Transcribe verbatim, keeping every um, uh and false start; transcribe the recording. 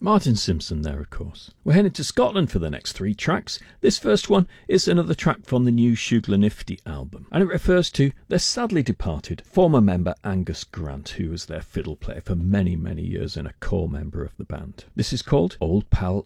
Martin Simpson there, of course. We're heading to Scotland for the next three tracks. This first one is another track from the new Shugla Nifty album, and it refers to their sadly departed former member Angus Grant, who was their fiddle player for many, many years and a core member of the band. This is called Old Pal